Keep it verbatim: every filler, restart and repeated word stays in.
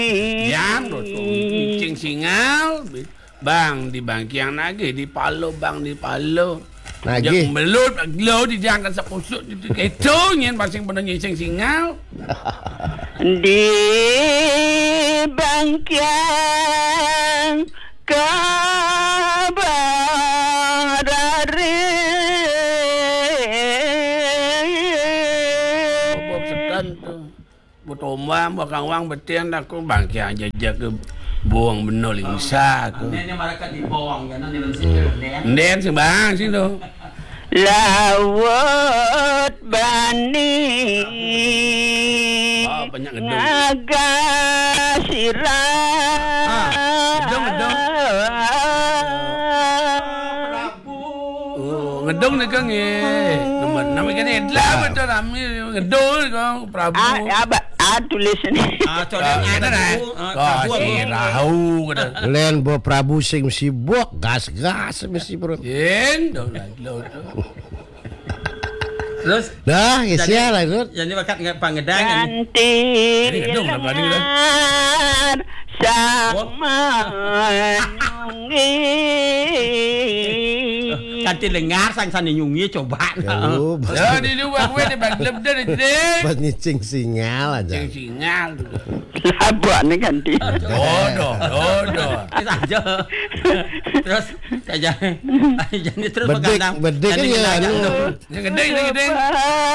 Yang cing singal bang di bangkiang nage di palo bang di palo Nage jak melut lo di jangan sepusuk itu itu nyen pasing bener cing singal di bangkiang kabarare apa sekan tuh butomba bakang wang betian aku bangkiang jajak ke buang benol ingsa aku Neneknya mereka di bawang ya nanti nanti nden sih bang sih tuh lawat bani oh, banyak gedung naga sirah ah, gedung gedung oh, gedung ni kang eh nama nama kene lah betul rami gedung kang Prabu ah apa ah tulis ni ah coba ada dah kau si rahu kata Len bo Prabu sing sibuk gas-gas mesti bro. yen dong lah lo terus Dah, isia lah itu. jadi bakat nggak pangedangan nanti Ini gedung lah berani lah. sama nyungi kanti lengar sang sana nyungi coba Aduh, ya di luar gue di bag lebih dari deh buat nyicing singal aja. cing singal labak ni ganti dodo dodo saja terus saja jadi terus Bedek, begadang bedek kan ya. anu. yang gede yang gede